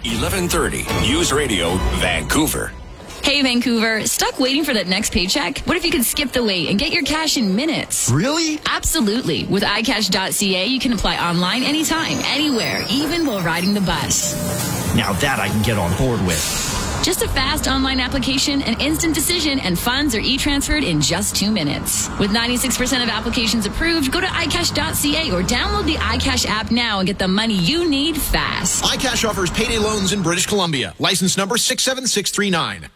1130 News Radio, Vancouver. Hey, Vancouver, stuck waiting for that next paycheck? What if you could skip the wait and get your cash in minutes? Really? Absolutely. With iCash.ca, you can apply online anytime, anywhere, even while riding the bus. Now that I can get on board with. Just a fast online application, an instant decision, and funds are e-transferred in just 2 minutes. With 96% of applications approved, go to iCash.ca or download the iCash app now and get the money you need fast. iCash offers payday loans in British Columbia. License number 67639.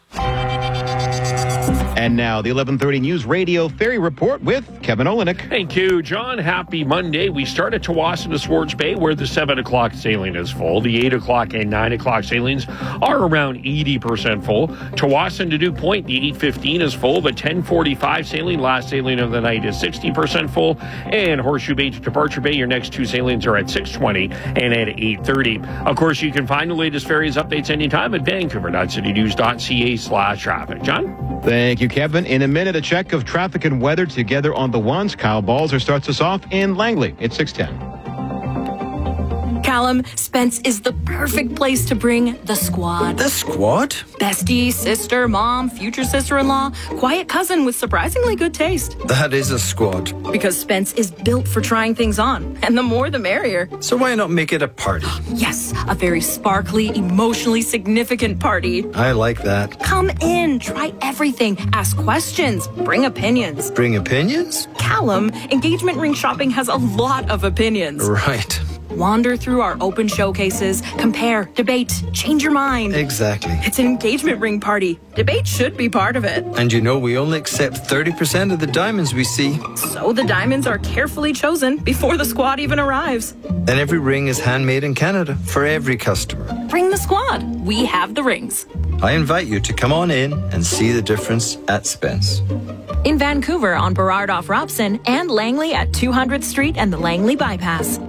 And now, the 1130 News Radio Ferry Report with Kevin Olenek. Thank you, John. Happy Monday. We start at Tsawwassen to Swartz Bay, where the 7 o'clock sailing is full. The 8 o'clock and 9 o'clock sailings are around 80% full. Tsawwassen to Dew Point, the 8:15 is full. The 10:45 sailing, last sailing of the night, is 60% full. And Horseshoe Bay to Departure Bay, your next 2 sailings are at 6:20 and at 8:30. Of course, you can find the latest ferries updates anytime at vancouver.citynews.ca/traffic. John? Thank you, Kevin. In a minute, a check of traffic and weather together on the ones. Kyle Balzer starts us off in Langley at 6:10. Callum, Spence is the perfect place to bring the squad. The squad? Bestie, sister, mom, future sister-in-law, quiet cousin with surprisingly good taste. That is a squad. Because Spence is built for trying things on, and the more the merrier. So why not make it a party? Yes, a very sparkly, emotionally significant party. I like that. Come in, try everything, ask questions, bring opinions. Bring opinions? Callum, engagement ring shopping has a lot of opinions. Right. Wander through our open showcases, compare, debate, change your mind. Exactly. It's an engagement ring party. Debate should be part of it. And you know we only accept 30% of the diamonds we see. So the diamonds are carefully chosen before the squad even arrives. And every ring is handmade in Canada for every customer. Bring the squad. We have the rings. I invite you to come on in and see the difference at Spence. In Vancouver on Burrard off Robson and Langley at 200th Street and the Langley Bypass.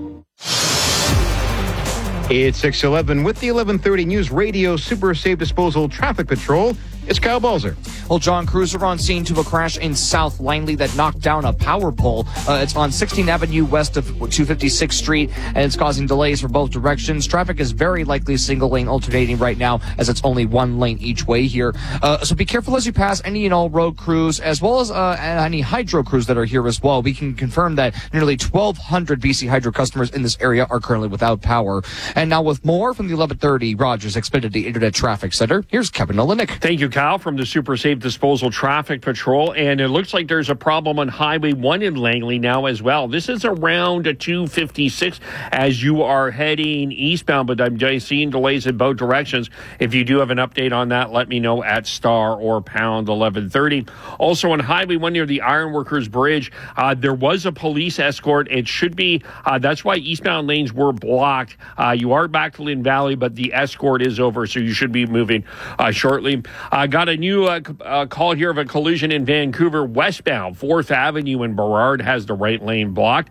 It's 6:11 with the 1130 News Radio Super Safe Disposal Traffic Patrol. It's Kyle Balzer. Well, John, crews are on scene to a crash in South Langley that knocked down a power pole. It's on 16th Avenue west of 256th Street, and it's causing delays for both directions. Traffic is very likely single lane alternating right now, as it's only one lane each way here. So be careful as you pass any and all road crews, as well as any hydro crews that are here as well. We can confirm that nearly 1,200 BC Hydro customers in this area are currently without power. And now with more from the 1130 Rogers Xfinity Internet Traffic Center, here's Kevin Olenek. Thank you, Kyle, from the Super Safe Disposal Traffic Patrol. And it looks like there's a problem on Highway 1 in Langley now as well. This is around 256 as you are heading eastbound, but I'm seeing delays in both directions. If you do have an update on that, let me know at star or pound 1130. Also on Highway 1 near the Ironworkers Bridge, there was a police escort. It should be, that's why eastbound lanes were blocked. You are back to Lynn Valley, but the escort is over, so you should be moving shortly. Got a new call here of a collision in Vancouver westbound. 4th Avenue in Burrard has the right lane blocked.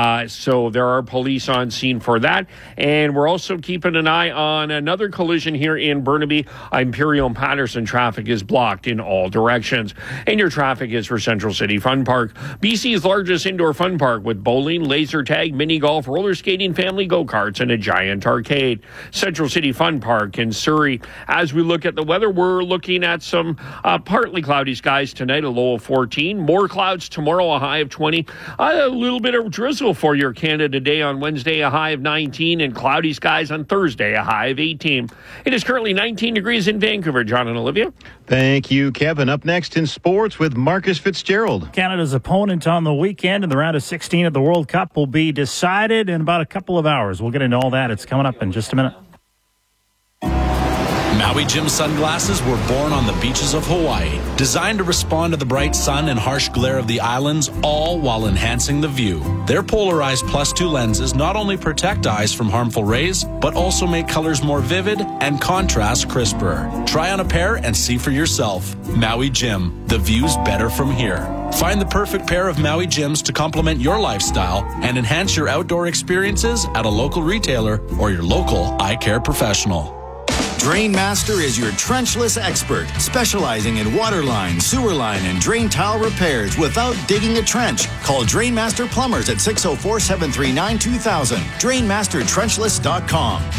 So there are police on scene for that. And we're also keeping an eye on another collision here in Burnaby. Imperial and Patterson traffic is blocked in all directions. And your traffic is for Central City Fun Park, BC's largest indoor fun park with bowling, laser tag, mini golf, roller skating, family go-karts, and a giant arcade. Central City Fun Park in Surrey. As we look at the weather, we're looking at some partly cloudy skies tonight, a low of 14. More clouds tomorrow, a high of 20. A little bit of drizzle for your Canada Day on Wednesday, a high of 19. And cloudy skies on Thursday, a high of 18. It is currently 19 degrees in Vancouver. John and Olivia. Thank you, Kevin. Up next in sports with Marcus Fitzgerald. Canada's opponent on the weekend in the round of 16 at the World Cup will be decided in about a couple of hours. We'll get into all that. It's coming up in just a minute. Maui Jim sunglasses were born on the beaches of Hawaii, designed to respond to the bright sun and harsh glare of the islands, all while enhancing the view. Their polarized +2 lenses not only protect eyes from harmful rays, but also make colors more vivid and contrast crisper. Try on a pair and see for yourself. Maui Jim, the view's better from here. Find the perfect pair of Maui Jims to complement your lifestyle and enhance your outdoor experiences at a local retailer or your local eye care professional. Drainmaster is your trenchless expert, specializing in water line, sewer line, and drain tile repairs without digging a trench. Call Drainmaster Plumbers at 604-739-2000. DrainmasterTrenchless.com.